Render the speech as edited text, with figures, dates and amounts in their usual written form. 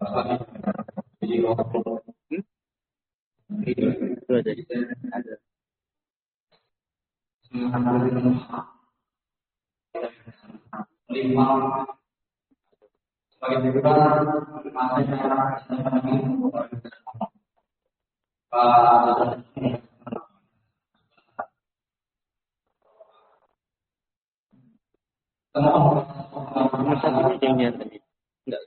Itu ada. Nomor satu ini yang lihat tadi. Enggak.